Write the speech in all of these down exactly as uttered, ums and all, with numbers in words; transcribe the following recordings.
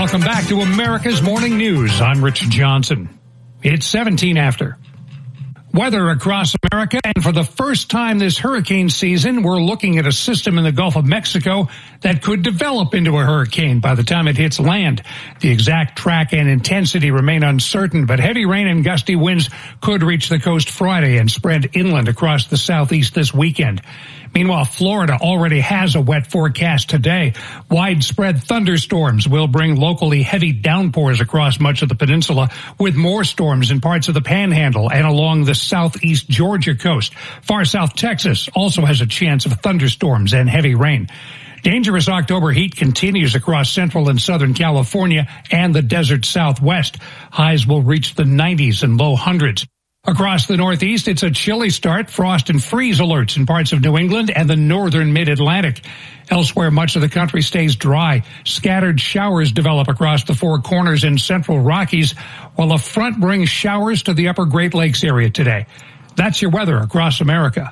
Welcome back to America's Morning News. I'm Rich Johnson. It's seventeen after. Weather across America, and for the first time this hurricane season, we're looking at a system in the Gulf of Mexico that could develop into a hurricane by the time it hits land. The exact track and intensity remain uncertain, but heavy rain and gusty winds could reach the coast Friday and spread inland across the southeast this weekend. Meanwhile, Florida already has a wet forecast today. Widespread thunderstorms will bring locally heavy downpours across much of the peninsula, with more storms in parts of the Panhandle and along the southeast Georgia coast. Far south Texas also has a chance of thunderstorms and heavy rain. Dangerous October heat continues across central and southern California and the desert southwest. Highs will reach the nineties and low hundreds. Across the Northeast, it's a chilly start. Frost and freeze alerts in parts of New England and the northern mid-Atlantic. Elsewhere, much of the country stays dry. Scattered showers develop across the Four Corners and Central Rockies, while a front brings showers to the upper Great Lakes area today. That's your weather across America.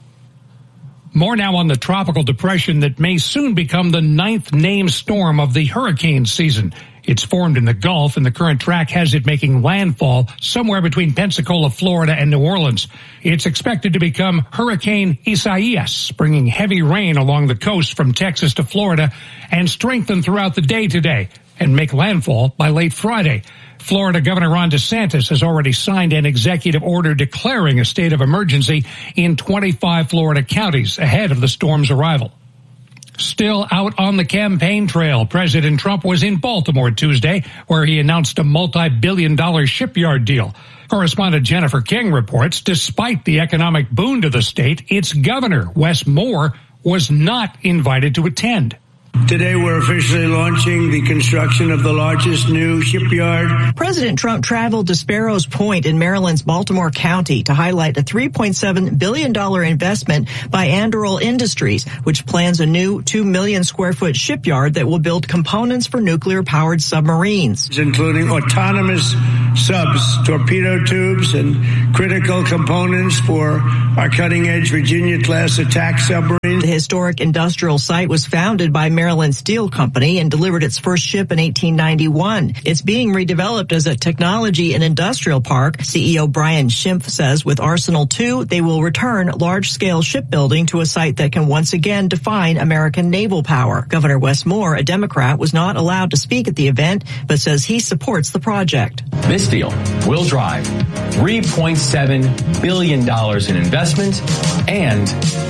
More now on the tropical depression that may soon become the ninth named storm of the hurricane season. It's formed in the Gulf, and the current track has it making landfall somewhere between Pensacola, Florida, and New Orleans. It's expected to become Hurricane Isaias, bringing heavy rain along the coast from Texas to Florida and strengthen throughout the day today and make landfall by late Friday. Florida Governor Ron DeSantis has already signed an executive order declaring a state of emergency in twenty-five Florida counties ahead of the storm's arrival. Still out on the campaign trail, President Trump was in Baltimore Tuesday, where he announced a multi-billion dollar shipyard deal. Correspondent Jennifer King reports, despite the economic boon to the state, its governor, Wes Moore, was not invited to attend. Today, we're officially launching the construction of the largest new shipyard. President Trump traveled to Sparrows Point in Maryland's Baltimore County to highlight a three point seven billion dollars investment by Anduril Industries, which plans a new two million square foot shipyard that will build components for nuclear-powered submarines. Including autonomous subs, torpedo tubes, and critical components for our cutting-edge Virginia-class attack submarines. The historic industrial site was founded by Maryland Steel Company and delivered its first ship in eighteen ninety-one. It's being redeveloped as a technology and industrial park. C E O Brian Schimpf says with Arsenal two, they will return large-scale shipbuilding to a site that can once again define American naval power. Governor Wes Moore, a Democrat, was not allowed to speak at the event, but says he supports the project. This deal will drive three point seven billion dollars in investment and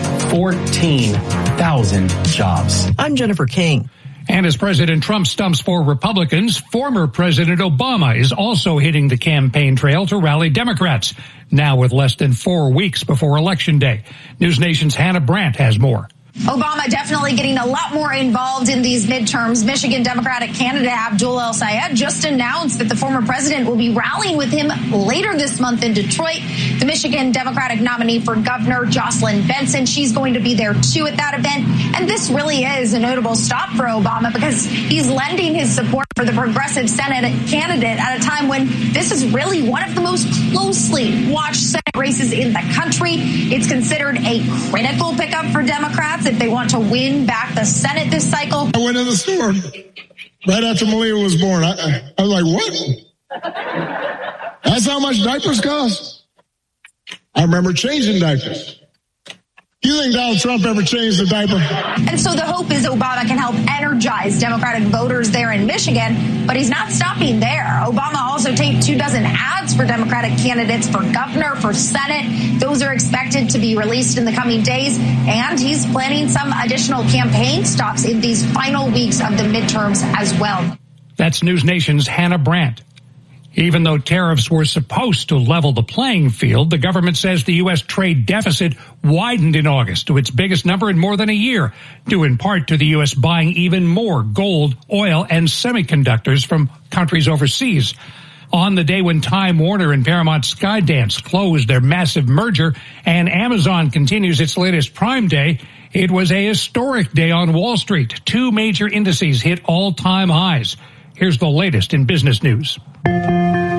fourteen thousand jobs. I'm Jennifer King. And as President Trump stumps for Republicans, former President Obama is also hitting the campaign trail to rally Democrats, now with less than four weeks before Election Day. News Nation's Hannah Brandt has more. Obama definitely getting a lot more involved in these midterms. Michigan Democratic candidate Abdul El-Sayed just announced that the former president will be rallying with him later this month in Detroit. The Michigan Democratic nominee for governor, Jocelyn Benson, she's going to be there too at that event. And this really is a notable stop for Obama because he's lending his support for the progressive Senate candidate at a time when this is really one of the most closely watched Senate races in the country. It's considered a critical pickup for Democrats if they want to win back the Senate this cycle. I went in the store right after Malia was born. I, I was like, what? That's how much diapers cost? I remember changing diapers. You think Donald Trump ever changed the diaper? And so the hope is Obama can help energize Democratic voters there in Michigan, but he's not stopping there. Obama also taped two dozen ads for Democratic candidates for governor, for Senate. Those are expected to be released in the coming days, and he's planning some additional campaign stops in these final weeks of the midterms as well. That's News Nation's Hannah Brandt. Even though tariffs were supposed to level the playing field, the government says the U S trade deficit widened in August to its biggest number in more than a year, due in part to the U S buying even more gold, oil, and semiconductors from countries overseas. On the day when Time Warner and Paramount Skydance closed their massive merger and Amazon continues its latest Prime Day, it was a historic day on Wall Street. Two major indices hit all-time highs. Here's the latest in business news.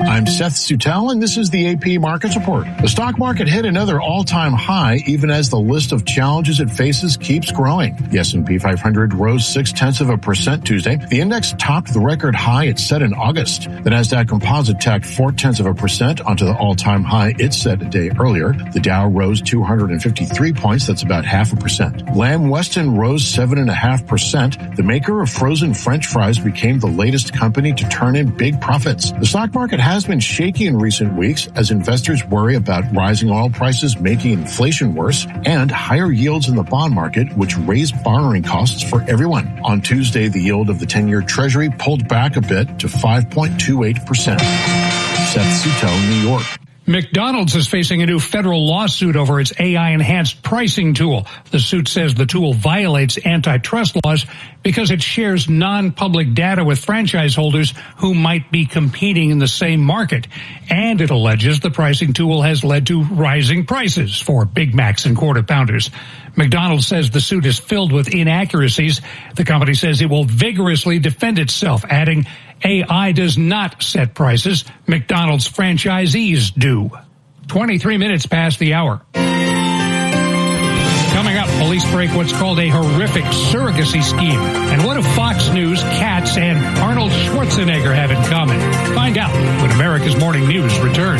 I'm Seth Sutel, and this is the A P Markets Report. The stock market hit another all-time high, even as the list of challenges it faces keeps growing. The S and P five hundred rose six-tenths of a percent Tuesday. The index topped the record high it set in August. The Nasdaq Composite tacked four-tenths of a percent onto the all-time high it set a day earlier. The Dow rose two hundred fifty-three points. That's about half a percent. Lamb Weston rose seven and a half percent. The maker of frozen French fries became the latest company to turn in big profits. The stock market has been shaky in recent weeks as investors worry about rising oil prices making inflation worse and higher yields in the bond market, which raise borrowing costs for everyone. On Tuesday, the yield of the ten-year Treasury pulled back a bit to five point two eight percent. Seth Sutel, New York. McDonald's is facing a new federal lawsuit over its A I-enhanced pricing tool. The suit says the tool violates antitrust laws because it shares non-public data with franchise holders who might be competing in the same market. And it alleges the pricing tool has led to rising prices for Big Macs and Quarter Pounders. McDonald's says the suit is filled with inaccuracies. The company says it will vigorously defend itself, adding, A I does not set prices. McDonald's franchisees do. twenty-three minutes past the hour. Coming up, police break what's called a horrific surrogacy scheme. And what do Fox News, Cats, and Arnold Schwarzenegger have in common? Find out when America's Morning News returns.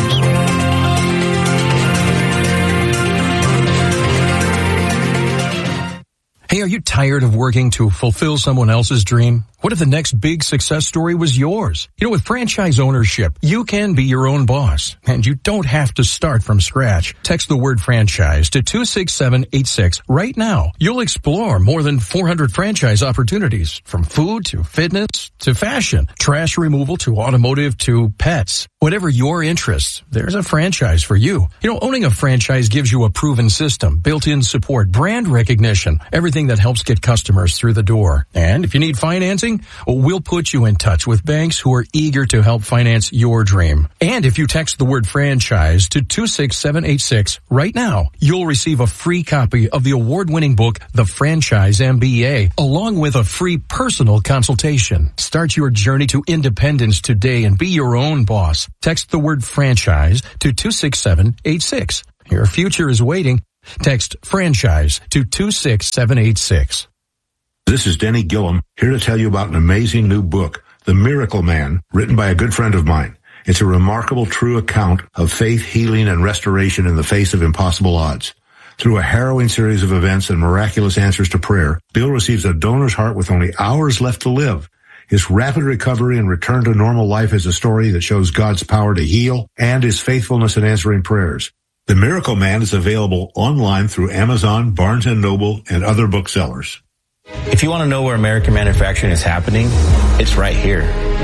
Hey, are you tired of working to fulfill someone else's dream? What if the next big success story was yours? You know, with franchise ownership, you can be your own boss, and you don't have to start from scratch. Text the word franchise to two six seven eight six right now. You'll explore more than four hundred franchise opportunities, from food to fitness to fashion, trash removal to automotive to pets. Whatever your interests, there's a franchise for you. You know, owning a franchise gives you a proven system, built-in support, brand recognition, everything that helps get customers through the door. And if you need financing, we'll put you in touch with banks who are eager to help finance your dream. And if you text the word franchise to two six seven eight six right now, you'll receive a free copy of the award-winning book, The Franchise M B A, along with a free personal consultation. Start your journey to independence today and be your own boss. Text the word franchise to two six seven eight six. Your future is waiting. Text franchise to two six seven eight six. This is Denny Gillum, here to tell you about an amazing new book, The Miracle Man, written by a good friend of mine. It's a remarkable, true account of faith, healing, and restoration in the face of impossible odds. Through a harrowing series of events and miraculous answers to prayer, Bill receives a donor's heart with only hours left to live. His rapid recovery and return to normal life is a story that shows God's power to heal and his faithfulness in answering prayers. The Miracle Man is available online through Amazon, Barnes and Noble, and other booksellers. If you want to know where American manufacturing is happening, it's right here.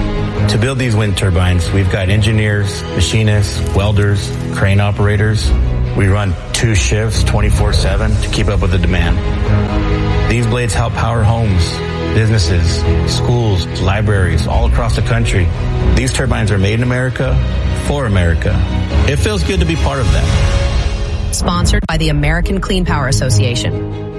To build these wind turbines, we've got engineers, machinists, welders, crane operators. We run two shifts twenty-four seven to keep up with the demand. These blades help power homes, businesses, schools, libraries all across the country. These turbines are made in America, for America. It feels good to be part of that. Sponsored by the American Clean Power Association.